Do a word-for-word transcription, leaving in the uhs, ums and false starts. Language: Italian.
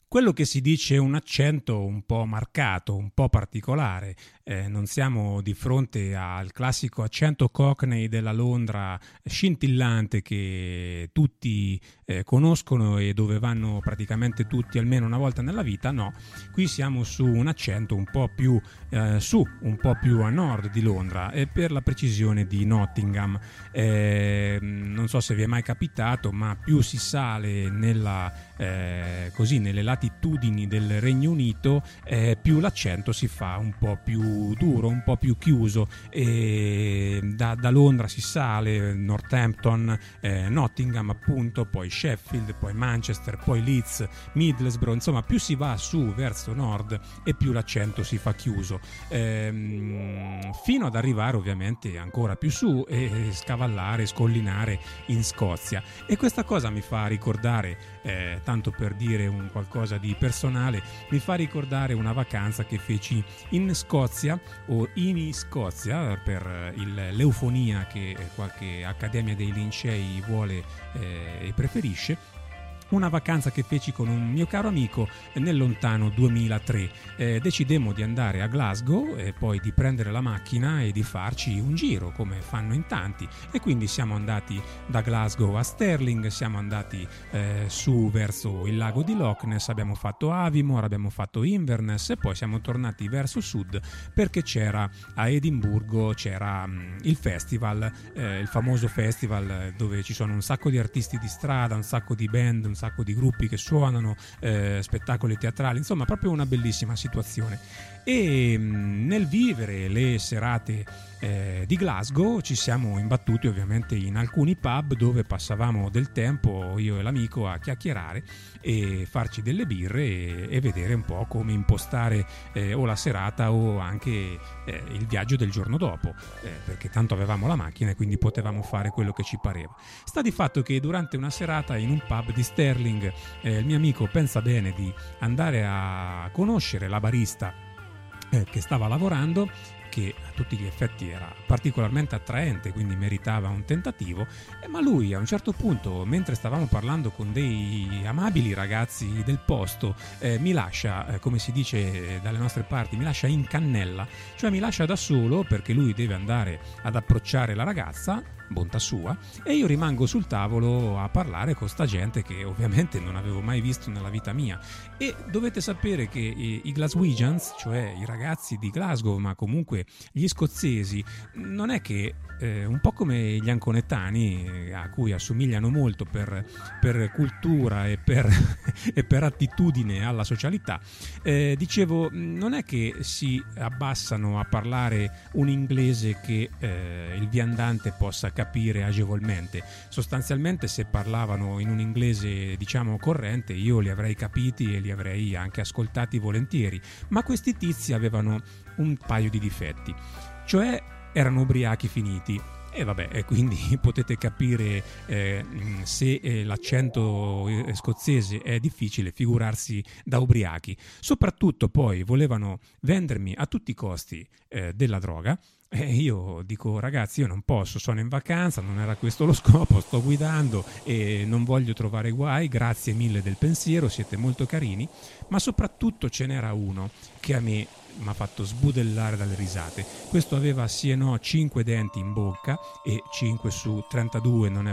Quello che si dice è un accento un po' marcato, un po' particolare. Eh, non siamo di fronte al classico accento cockney della Londra scintillante che tutti eh, conoscono e dove vanno praticamente tutti almeno una volta nella vita. No, qui siamo su un accento un po' più eh, su, un po' più a nord di Londra, e per la precisione di Nottingham. Eh, non so se vi è mai capitato, ma più si sale nella, eh, così, nelle latitudini del Regno Unito, eh, più l'accento si fa un po' più duro, un po' più chiuso. E da, da Londra si sale Northampton, eh, Nottingham appunto, poi Sheffield, poi Manchester, poi Leeds, Middlesbrough. Insomma, più si va su verso nord e più l'accento si fa chiuso, ehm, fino ad arrivare ovviamente ancora più su e scavallare, scollinare in Scozia. E questa cosa mi fa ricordare, eh, tanto per dire un qualcosa di personale, mi fa ricordare una vacanza che feci in Scozia, o in Scozia per il, l'eufonia che qualche accademia dei Lincei vuole eh, e preferisce. Una vacanza che feci con un mio caro amico nel lontano duemilatré. Eh, decidemmo di andare a Glasgow e poi di prendere la macchina e di farci un giro, come fanno in tanti. E quindi siamo andati da Glasgow a Stirling, siamo andati eh, su verso il lago di Loch Ness, abbiamo fatto Aviemore, abbiamo fatto Inverness e poi siamo tornati verso sud perché c'era a Edimburgo c'era mh, il festival, eh, il famoso festival dove ci sono un sacco di artisti di strada, un sacco di band, un sacco di gruppi che suonano, eh, spettacoli teatrali, insomma proprio una bellissima situazione. E mh, nel vivere le serate eh, di Glasgow ci siamo imbattuti ovviamente in alcuni pub dove passavamo del tempo, io e l'amico, a chiacchierare e farci delle birre e, e vedere un po' come impostare eh, o la serata o anche eh, il viaggio del giorno dopo, eh, perché tanto avevamo la macchina e quindi potevamo fare quello che ci pareva. Sta di fatto che durante una serata in un pub di Stirling eh, il mio amico pensa bene di andare a conoscere la barista eh, che stava lavorando, che a tutti gli effetti era particolarmente attraente, quindi meritava un tentativo. Eh, ma lui a un certo punto, mentre stavamo parlando con dei amabili ragazzi del posto, eh, mi lascia, eh, come si dice eh, dalle nostre parti, mi lascia in cannella, cioè mi lascia da solo perché lui deve andare ad approcciare la ragazza, bontà sua, e io rimango sul tavolo a parlare con sta gente che ovviamente non avevo mai visto nella vita mia. E dovete sapere che i, i Glaswegians, cioè i ragazzi di Glasgow, ma comunque gli scozzesi, non è che eh, un po' come gli anconettani, eh, a cui assomigliano molto per, per cultura e per, e per attitudine alla socialità, eh, dicevo, non è che si abbassano a parlare un inglese che eh, il viandante possa capire agevolmente. Sostanzialmente, se parlavano in un inglese diciamo corrente, io li avrei capiti e li avrei anche ascoltati volentieri, ma questi tizi avevano un paio di difetti, cioè erano ubriachi finiti. E vabbè, e quindi potete capire eh, se eh, l'accento eh, scozzese è difficile, figurarsi da ubriachi. Soprattutto poi volevano vendermi a tutti i costi eh, della droga. E io dico, ragazzi, io non posso, sono in vacanza, non era questo lo scopo, sto guidando e non voglio trovare guai, grazie mille del pensiero, siete molto carini. Ma soprattutto ce n'era uno che a me mi ha fatto sbudellare dalle risate. Questo aveva sì e no cinque denti in bocca, e cinque su trentadue non è